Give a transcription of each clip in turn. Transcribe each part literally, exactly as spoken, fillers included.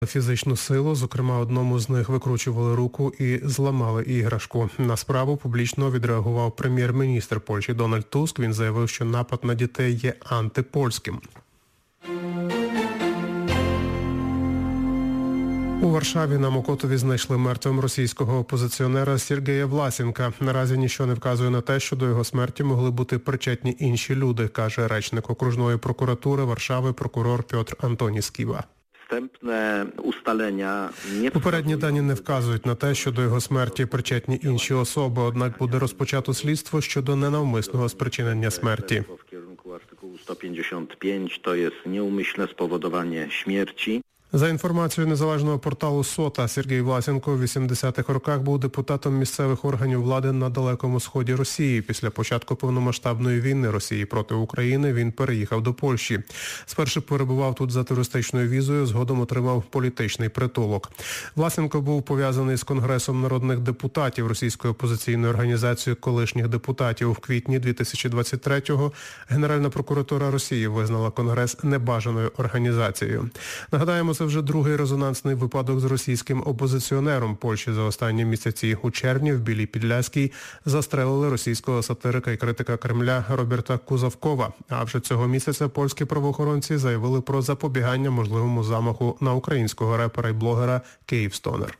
фізичну силу, зокрема одному з них викручували руку і зламали іграшку. На справу публічно відреагував прем'єр-міністр Польщі Дональд Туск. Він заявив, що напад на дітей є антипольським. У Варшаві на Мокотові знайшли мертвим російського опозиціонера Сергія Власенка. Наразі нічого не вказує на те, що до його смерті могли бути причетні інші люди, каже речник окружної прокуратури Варшави прокурор Пьотр Антонісківа. Попередні дані не вказують на те, що до його смерті причетні інші особи, однак буде розпочато слідство щодо ненавмисного спричинення смерті. сто п'ятдесят п'ять – то є неумисне спровокування смерті. За інформацією незалежного порталу «Сота», Сергій Власенко в вісімдесятих роках був депутатом місцевих органів влади на Далекому Сході Росії. Після початку повномасштабної війни Росії проти України він переїхав до Польщі. Спершу перебував тут за туристичною візою, згодом отримав політичний притулок. Власенко був пов'язаний з Конгресом народних депутатів російської опозиційної організації колишніх депутатів. В квітні дві тисячі двадцять третього Генеральна прокуратура Росії визнала Конгрес небажаною організацією. Нагадаємо, це вже другий резонансний випадок з російським опозиціонером Польщі за останні місяці. У червні в Білій Підляській застрелили російського сатирика і критика Кремля Роберта Кузовкова. А вже цього місяця польські правоохоронці заявили про запобігання можливому замаху на українського репера і блогера Київстонер.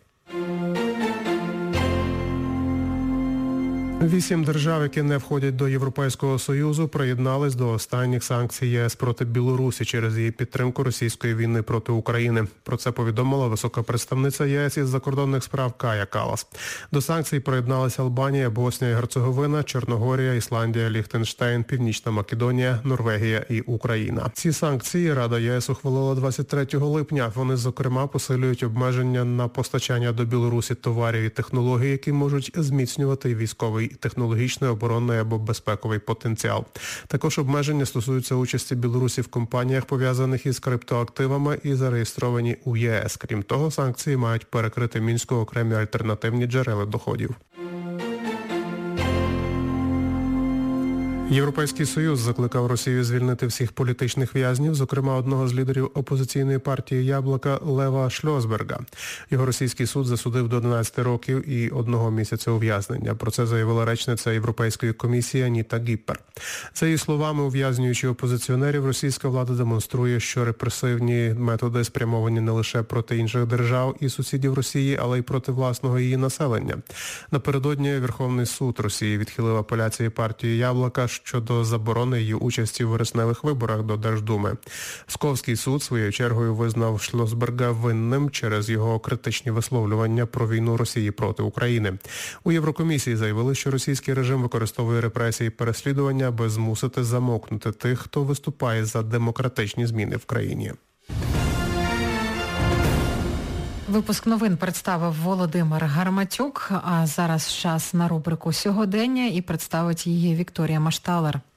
Вісім держав, які не входять до Європейського Союзу, приєднались до останніх санкцій ЄС проти Білорусі через її підтримку російської війни проти України. Про це повідомила висока представниця ЄС із закордонних справ Кая Калас. До санкцій приєдналися Албанія, Боснія і Герцеговина, Чорногорія, Ісландія, Ліхтенштейн, Північна Македонія, Норвегія і Україна. Ці санкції Рада ЄС ухвалила двадцять третього липня. Вони, зокрема, посилюють обмеження на постачання до Білорусі товарів і технологій, які можуть зміцнювати військовий технологічний, оборонний або безпековий потенціал. Також обмеження стосуються участі Білорусі в компаніях, пов'язаних із криптоактивами і зареєстровані у ЄС. Крім того, санкції мають перекрити Мінську окремі альтернативні джерела доходів. Європейський Союз закликав Росію звільнити всіх політичних в'язнів, зокрема одного з лідерів опозиційної партії «Яблока» Лева Шльосберга. Його російський суд засудив до одинадцяти років і одного місяця ув'язнення. Про це заявила речниця Європейської комісії Аніта Гіппер. За її словами, ув'язнюючи опозиціонерів, російська влада демонструє, що репресивні методи спрямовані не лише проти інших держав і сусідів Росії, але й проти власного її населення. Напередодні Верховний суд Росії відхилив апеляції партії «Яблока» щодо заборони її участі в вересневих виборах до Держдуми. Псковський суд своєю чергою визнав Шльосберга винним через його критичні висловлювання про війну Росії проти України. У Єврокомісії заявили, що російський режим використовує репресії і переслідування, аби змусити замовкнути тих, хто виступає за демократичні зміни в країні. Випуск новин представив Володимир Гарматюк, а зараз час на рубрику «Сьогодення» і представить її Вікторія Машталер.